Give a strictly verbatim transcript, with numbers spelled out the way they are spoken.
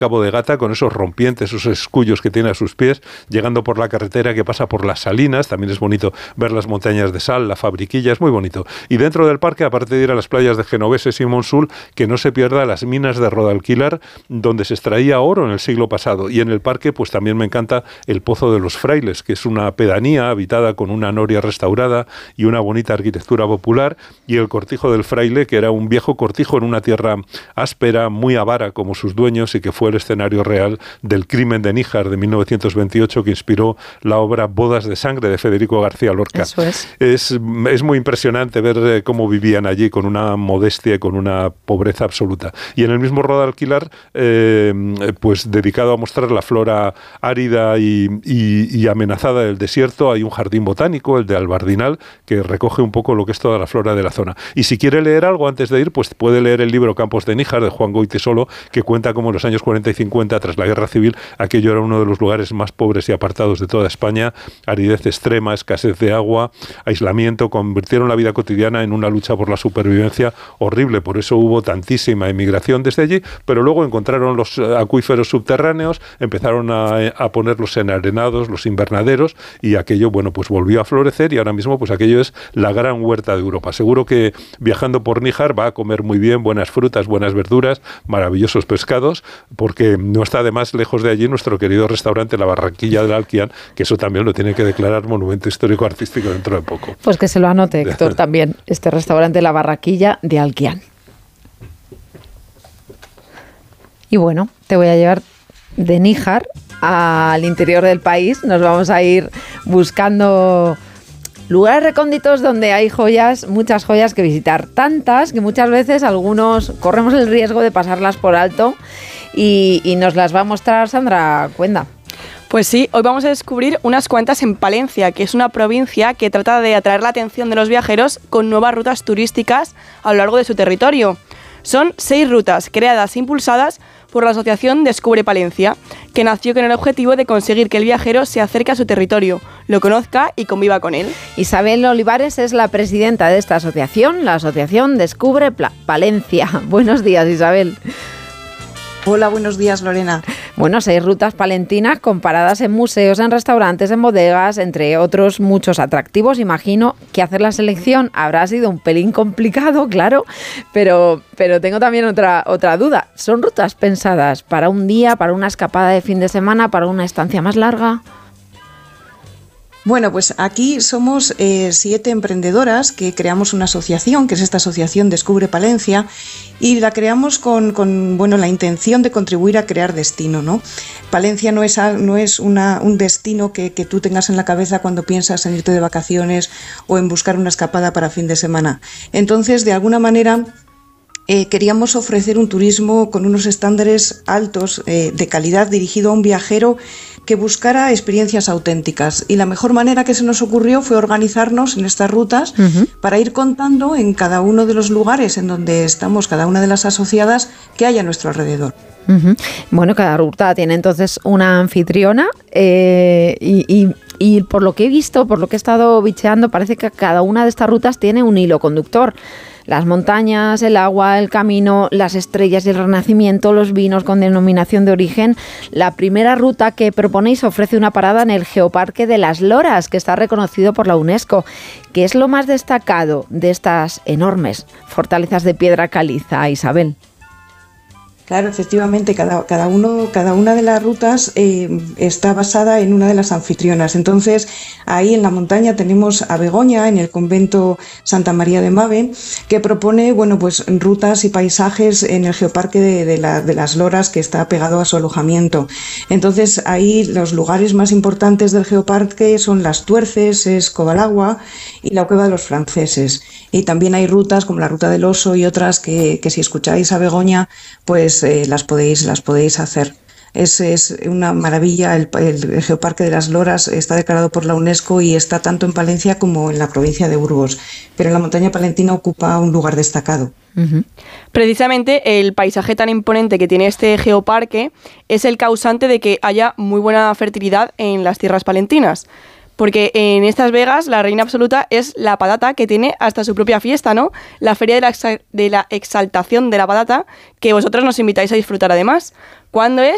Cabo de Gata, con esos rompientes, esos escullos que tiene a sus pies, llegando por la carretera que pasa por las Salinas. También es bonito ver las montañas de sal, la Fabriquilla, es muy bonito. Y dentro del parque, aparte de ir a las playas de Genoveses y Monsul, que no se pierda las minas de Rodalquilar, donde se extraía oro en el siglo pasado. Y en el parque, pues también me encanta el Pozo de los Frailes, que es una pedanía habitada con una noria restaurada y una bonita arquitectura popular, y el Cortijo del Fraile, que era un viejo cortijo en una tierra áspera, muy avara como sus dueños, y que fue el escenario real del crimen de Níjar de mil novecientos veintiocho, que inspiró la obra Bodas de Sangre de Federico García Lorca. Eso es. Es, es muy impresionante ver eh, cómo vivían allí con una modestia y con una pobreza absoluta. Y en el mismo Rodalquilar, eh, pues dedicado a mostrar la flora árida y, y, y amenazada del desierto, hay un jardín botánico, el de Albardinal, que recoge un poco lo que es toda la flora de la zona. Y si quiere leer algo antes de ir, pues puede leer el libro Campos de Níjar, de Juan Goytisolo, que cuenta cómo en los años cuarenta y cincuenta, tras la Guerra Civil, aquello era uno de los lugares más pobres y apartados de toda España, aridez extrema, escasez de agua, aislamiento, convirtieron la vida cotidiana en una lucha por la supervivencia horrible. Por eso hubo tantísima emigración desde allí, pero luego encontraron los acuíferos subterráneos, empezaron a, a ponerlos en arenados, los invernaderos, y aquello, bueno, pues volvió a florecer, y ahora mismo pues aquello es la gran huerta de Europa. Seguro que viajando por Níjar va a comer muy bien, buenas frutas, buenas verduras, maravillosos pescados, porque no está además lejos de allí nuestro querido restaurante La Barranquilla del Alquián, que eso también lo tiene que declarar monumento histórico-artístico dentro de poco. Pues que se lo anote, Héctor, también, este restaurante La Barranquilla de Alquián. Y bueno, te voy a llevar de Níjar al interior del país. Nos vamos a ir buscando lugares recónditos donde hay joyas, muchas joyas que visitar. Tantas que muchas veces algunos corremos el riesgo de pasarlas por alto, y, y nos las va a mostrar Sandra Cuenda. Pues sí, hoy vamos a descubrir unas cuantas en Palencia, que es una provincia que trata de atraer la atención de los viajeros con nuevas rutas turísticas a lo largo de su territorio. Son seis rutas creadas e impulsadas por la asociación Descubre Palencia, que nació con el objetivo de conseguir que el viajero se acerque a su territorio, lo conozca y conviva con él. Isabel Olivares es la presidenta de esta asociación, la asociación Descubre Pla- Palencia. Buenos días, Isabel. Hola, buenos días, Lorena. Bueno, seis rutas palentinas comparadas en museos, en restaurantes, en bodegas, entre otros muchos atractivos. Imagino que hacer la selección habrá sido un pelín complicado, claro, pero, pero tengo también otra, otra duda. ¿Son rutas pensadas para un día, para una escapada de fin de semana, para una estancia más larga? Bueno, pues aquí somos eh, siete emprendedoras que creamos una asociación, que es esta asociación Descubre Palencia, y la creamos con, con bueno, la intención de contribuir a crear destino, ¿no? Palencia no es, no es una, un destino que, que tú tengas en la cabeza cuando piensas en irte de vacaciones o en buscar una escapada para fin de semana. Entonces, de alguna manera, Eh, queríamos ofrecer un turismo con unos estándares altos eh, de calidad dirigido a un viajero que buscara experiencias auténticas, y la mejor manera que se nos ocurrió fue organizarnos en estas rutas uh-huh. para ir contando en cada uno de los lugares en donde estamos, cada una de las asociadas, que hay a nuestro alrededor. Uh-huh. Bueno, cada ruta tiene entonces una anfitriona eh, y, y, y por lo que he visto, por lo que he estado bicheando, parece que cada una de estas rutas tiene un hilo conductor. Las montañas, el agua, el camino, las estrellas y el renacimiento, los vinos con denominación de origen. La primera ruta que proponéis ofrece una parada en el Geoparque de las Loras, que está reconocido por la UNESCO. ¿Qué es lo más destacado de estas enormes fortalezas de piedra caliza, Isabel? Claro, efectivamente, cada, cada, uno, cada una de las rutas eh, está basada en una de las anfitrionas. Entonces, ahí en la montaña tenemos a Begoña, en el convento Santa María de Mave, que propone, bueno, pues rutas y paisajes en el Geoparque de, de, la, de las Loras, que está pegado a su alojamiento. Entonces, ahí los lugares más importantes del Geoparque son Las Tuerces, es Cobalagua y la Cueva de los Franceses. Y también hay rutas como la Ruta del Oso y otras que, que si escucháis a Begoña, pues eh, las podéis, las podéis hacer. Es, es una maravilla. El, el Geoparque de las Loras está declarado por la UNESCO y está tanto en Palencia como en la provincia de Burgos, pero en la montaña palentina ocupa un lugar destacado. Uh-huh. Precisamente el paisaje tan imponente que tiene este geoparque es el causante de que haya muy buena fertilidad en las tierras palentinas. Porque en estas vegas la reina absoluta es la patata, que tiene hasta su propia fiesta, ¿no? La Feria de la, Exa- de la Exaltación de la Patata, que vosotros nos invitáis a disfrutar además. ¿Cuándo es